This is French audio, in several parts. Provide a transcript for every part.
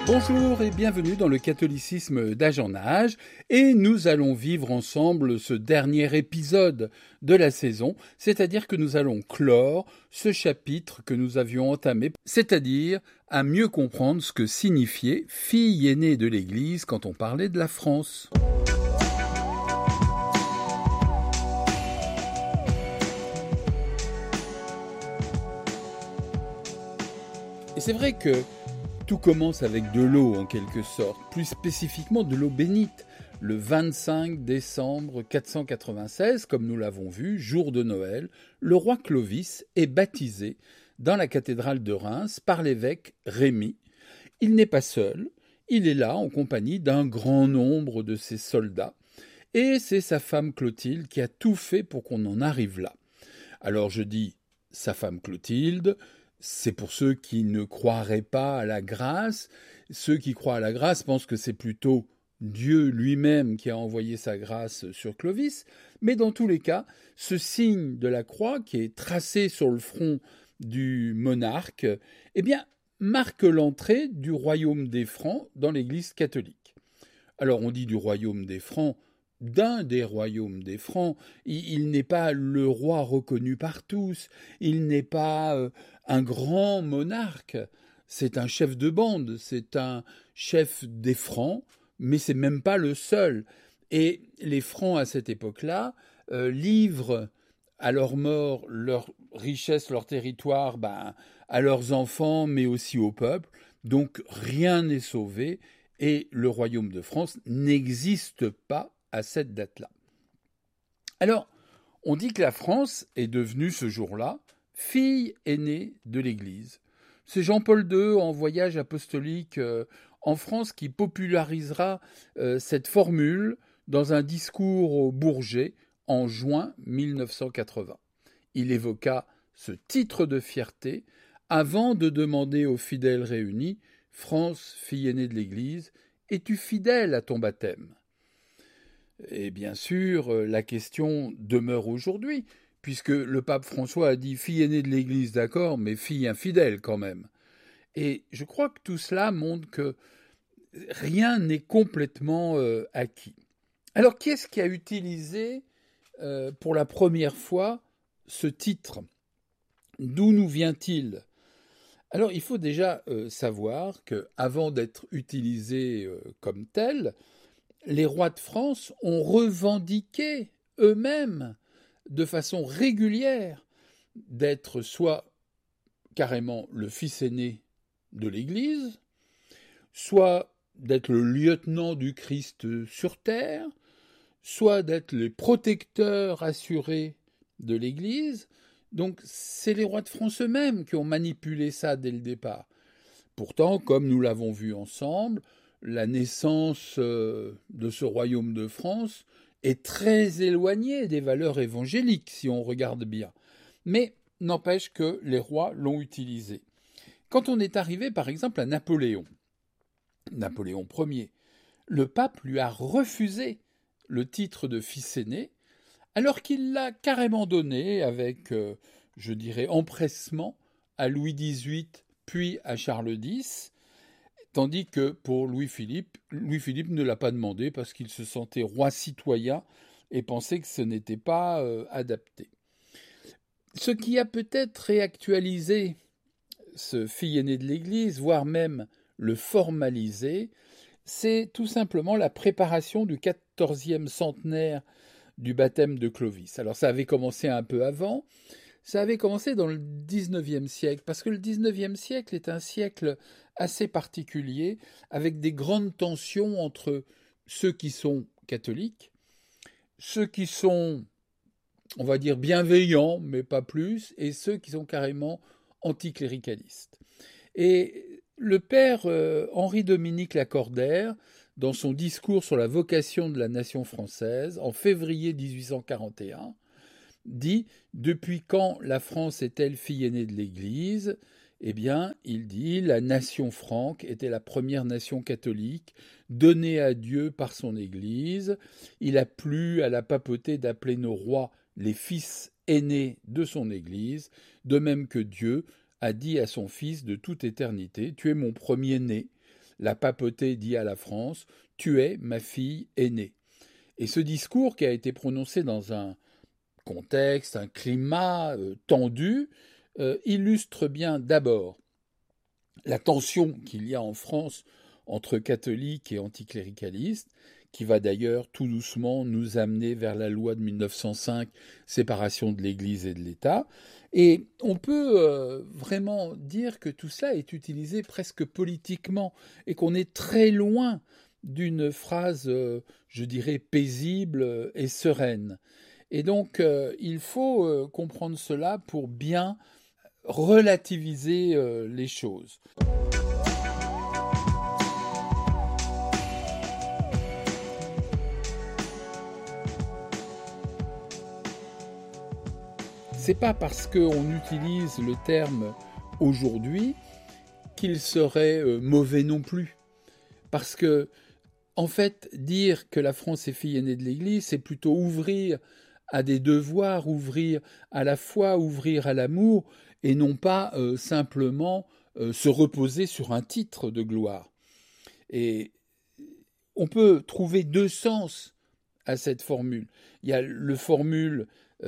Bonjour et bienvenue dans le catholicisme d'âge en âge, et nous allons vivre ensemble ce dernier épisode de la saison, c'est-à-dire que nous allons clore ce chapitre que nous avions entamé, c'est-à-dire à mieux comprendre ce que signifiait fille aînée de l'Église quand on parlait de la France. Et c'est vrai que tout commence avec de l'eau en quelque sorte, plus spécifiquement de l'eau bénite. Le 25 décembre 496, comme nous l'avons vu, jour de Noël, le roi Clovis est baptisé dans la cathédrale de Reims par l'évêque Rémi. Il n'est pas seul, il est là en compagnie d'un grand nombre de ses soldats. Et c'est sa femme Clotilde qui a tout fait pour qu'on en arrive là. Alors je dis sa femme Clotilde. C'est pour ceux qui ne croiraient pas à la grâce. Ceux qui croient à la grâce pensent que c'est plutôt Dieu lui-même qui a envoyé sa grâce sur Clovis. Mais dans tous les cas, ce signe de la croix qui est tracé sur le front du monarque, eh bien, marque l'entrée du royaume des Francs dans l'Église catholique. Alors on dit du royaume des Francs, d'un des royaumes des Francs. Il n'est pas le roi reconnu par tous, il n'est pas un grand monarque, c'est un chef de bande, c'est un chef des Francs, mais c'est même pas le seul. Et les Francs à cette époque-là livrent à leur mort leur richesse, leur territoire, à leurs enfants, mais aussi au peuple. Donc rien n'est sauvé et le royaume de France n'existe pas à cette date-là. Alors, on dit que la France est devenue ce jour-là fille aînée de l'Église. C'est Jean-Paul II en voyage apostolique en France qui popularisera cette formule dans un discours au Bourget en juin 1980. Il évoqua ce titre de fierté avant de demander aux fidèles réunis « France, fille aînée de l'Église, es-tu fidèle à ton baptême ?» Et bien sûr, la question demeure aujourd'hui, puisque le pape François a dit « fille aînée de l'Église, d'accord, mais fille infidèle quand même ». Et je crois que tout cela montre que rien n'est complètement acquis. Alors, qui est-ce qui a utilisé pour la première fois ce titre ? D'où nous vient-il ? Alors, il faut déjà savoir qu'avant d'être utilisé comme tel, les rois de France ont revendiqué eux-mêmes de façon régulière d'être soit carrément le fils aîné de l'Église, soit d'être le lieutenant du Christ sur terre, soit d'être les protecteurs assurés de l'Église. Donc c'est les rois de France eux-mêmes qui ont manipulé ça dès le départ. Pourtant, comme nous l'avons vu ensemble, la naissance de ce royaume de France est très éloignée des valeurs évangéliques, si on regarde bien. Mais n'empêche que les rois l'ont utilisé. Quand on est arrivé, par exemple, à Napoléon Ier, le pape lui a refusé le titre de fils aîné, alors qu'il l'a carrément donné avec, je dirais, empressement à Louis XVIII, puis à Charles X, tandis que pour Louis-Philippe ne l'a pas demandé parce qu'il se sentait roi citoyen et pensait que ce n'était pas adapté. Ce qui a peut-être réactualisé ce fille aîné de l'Église, voire même le formalisé, c'est tout simplement la préparation du 14e centenaire du baptême de Clovis. Alors ça avait commencé un peu avant, ça avait commencé dans le 19e siècle, parce que le 19e siècle est un siècle assez particulier, avec des grandes tensions entre ceux qui sont catholiques, ceux qui sont, on va dire, bienveillants, mais pas plus, et ceux qui sont carrément anticléricalistes. Et le père Henri-Dominique Lacordaire, dans son discours sur la vocation de la nation française, en février 1841, dit « Depuis quand la France est-elle fille aînée de l'Église ?» Eh bien, il dit « La nation franque était la première nation catholique, donnée à Dieu par son Église. Il a plu à la papauté d'appeler nos rois les fils aînés de son Église, de même que Dieu a dit à son Fils de toute éternité, « Tu es mon premier-né, la papauté dit à la France « Tu es ma fille aînée ». Et ce discours qui a été prononcé dans un contexte, un climat tendu, illustre bien d'abord la tension qu'il y a en France entre catholiques et anticléricalistes, qui va d'ailleurs tout doucement nous amener vers la loi de 1905, séparation de l'Église et de l'État. Et on peut vraiment dire que tout cela est utilisé presque politiquement et qu'on est très loin d'une phrase, je dirais, paisible et sereine. Et donc, il faut comprendre cela pour bien relativiser les choses. C'est pas parce qu'on utilise le terme aujourd'hui qu'il serait mauvais non plus. Parce que, en fait, dire que la France est fille aînée de l'Église, c'est plutôt ouvrir à des devoirs, ouvrir à la foi, ouvrir à l'amour, et non pas simplement se reposer sur un titre de gloire. Et on peut trouver deux sens à cette formule. Il y a la formule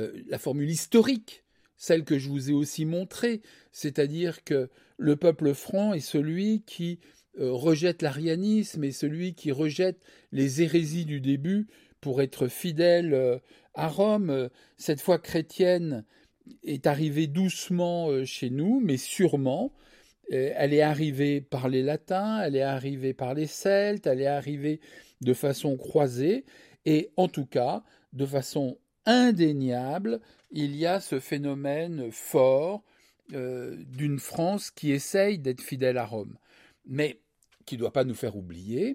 historique, celle que je vous ai aussi montrée, c'est-à-dire que le peuple franc est celui qui rejette l'arianisme et celui qui rejette les hérésies du début pour être fidèle à Rome. Cette foi chrétienne est arrivée doucement chez nous, mais sûrement. Elle est arrivée par les latins, elle est arrivée par les celtes, elle est arrivée de façon croisée, et en tout cas, de façon indéniable, il y a ce phénomène fort d'une France qui essaye d'être fidèle à Rome, mais qui ne doit pas nous faire oublier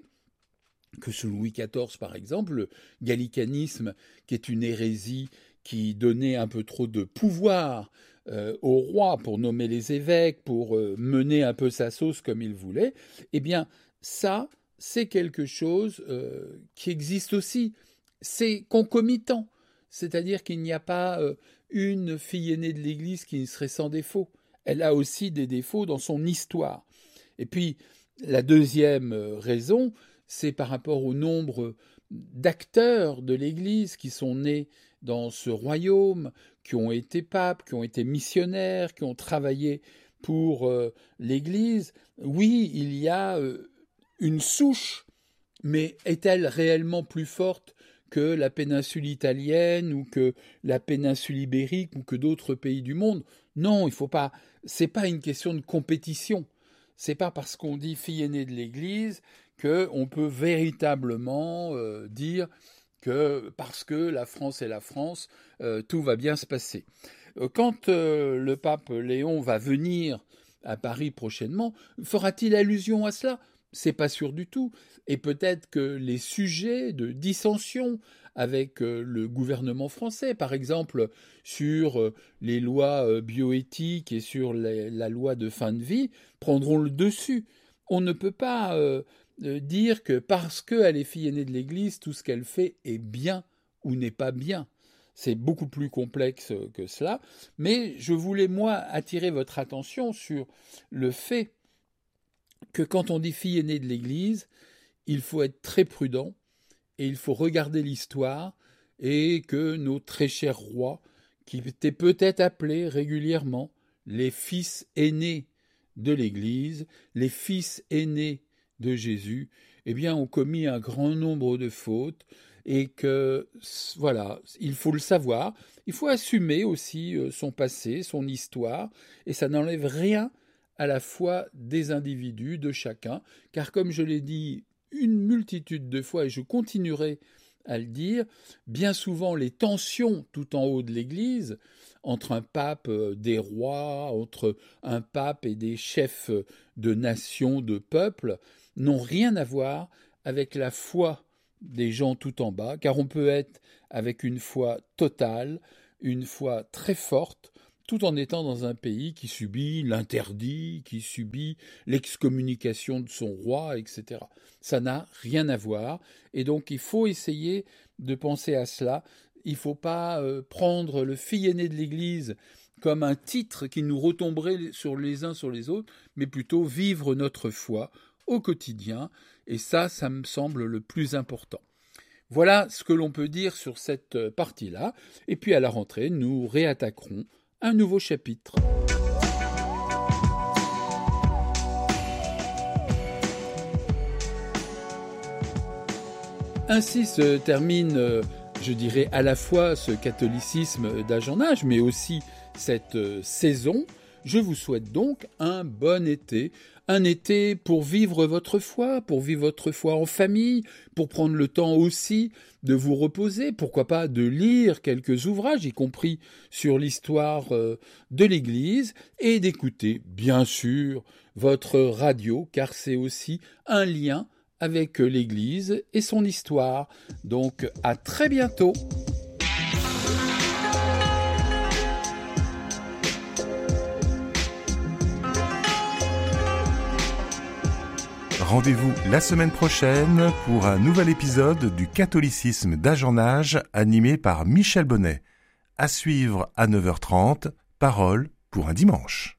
que sous Louis XIV, par exemple, le gallicanisme, qui est une hérésie qui donnait un peu trop de pouvoir au roi pour nommer les évêques, pour mener un peu sa sauce comme il voulait, eh bien, ça, c'est quelque chose qui existe aussi. C'est concomitant. C'est-à-dire qu'il n'y a pas une fille aînée de l'Église qui serait sans défaut. Elle a aussi des défauts dans son histoire. Et puis, la deuxième raison, c'est par rapport au nombre d'acteurs de l'Église qui sont nés dans ce royaume, qui ont été papes, qui ont été missionnaires, qui ont travaillé pour l'Église. Oui, il y a une souche, mais est-elle réellement plus forte que la péninsule italienne ou que la péninsule ibérique ou que d'autres pays du monde? Non, il faut pas. C'est pas une question de compétition. C'est pas parce qu'on dit fille aînée de l'Église qu'on peut véritablement dire que parce que la France est la France, tout va bien se passer. Quand le pape Léon va venir à Paris prochainement, fera-t-il allusion à cela? C'est pas sûr du tout. Et peut-être que les sujets de dissension avec le gouvernement français, par exemple sur les lois bioéthiques et sur la loi de fin de vie, prendront le dessus. On ne peut pas dire que parce qu'elle est fille aînée de l'Église, tout ce qu'elle fait est bien ou n'est pas bien. C'est beaucoup plus complexe que cela. Mais je voulais, moi, attirer votre attention sur le fait que quand on dit fille aînée de l'Église, il faut être très prudent et il faut regarder l'histoire et que nos très chers rois, qui étaient peut-être appelés régulièrement les fils aînés de l'Église, les fils aînés de Jésus, eh bien, ont commis un grand nombre de fautes et que, voilà, il faut le savoir. Il faut assumer aussi son passé, son histoire, et ça n'enlève rien à la foi des individus, de chacun, car comme je l'ai dit une multitude de fois, et je continuerai à le dire, bien souvent les tensions tout en haut de l'Église, entre un pape, des rois, entre un pape et des chefs de nations, de peuples, n'ont rien à voir avec la foi des gens tout en bas, car on peut être avec une foi totale, une foi très forte, tout en étant dans un pays qui subit l'interdit, qui subit l'excommunication de son roi, etc. Ça n'a rien à voir, et donc il faut essayer de penser à cela. Il ne faut pas prendre le fils aîné de l'Église comme un titre qui nous retomberait sur les uns sur les autres, mais plutôt vivre notre foi au quotidien, et ça me semble le plus important. Voilà ce que l'on peut dire sur cette partie-là, et puis à la rentrée, nous réattaquerons un nouveau chapitre. Ainsi se termine, je dirais, à la fois ce catholicisme d'âge en âge, mais aussi cette saison. Je vous souhaite donc un bon été, un été pour vivre votre foi en famille, pour prendre le temps aussi de vous reposer, pourquoi pas de lire quelques ouvrages, y compris sur l'histoire de l'Église, et d'écouter, bien sûr, votre radio, car c'est aussi un lien avec l'Église et son histoire. Donc, à très bientôt. Rendez-vous la semaine prochaine pour un nouvel épisode du catholicisme d'âge en âge animé par Michel Bonnet. À suivre à 9h30, Parole pour un dimanche.